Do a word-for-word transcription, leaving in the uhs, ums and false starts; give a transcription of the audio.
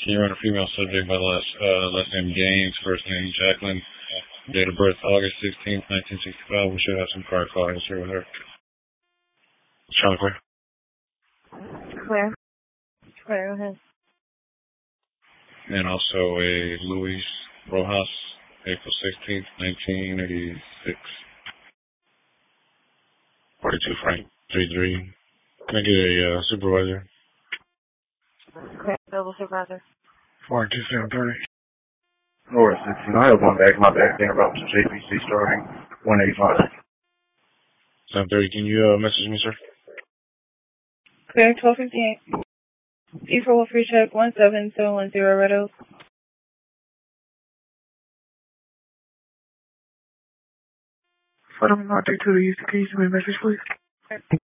Can you run a female subject by the last, uh, last name Gaines, first name Jacqueline, date of birth August sixteenth, nineteen sixty-five. We should have some prior call history with her. Charlie Claire. Claire. Claire, go ahead. And also a Luis Rojas, April sixteenth, nineteen eighty-six. forty-two Frank, three three. Can I get a uh, supervisor? Claire, available supervisor. forty-two seven thirty. North sixteen. I have one back. My back there about J P C starting one eighty-five. seven thirty. Can you uh, message me, sir? Claire, twelve fifty-eight. E for Wolf check one seven seven one zero Red Oak. For them not due to the use, can you send me a message, please?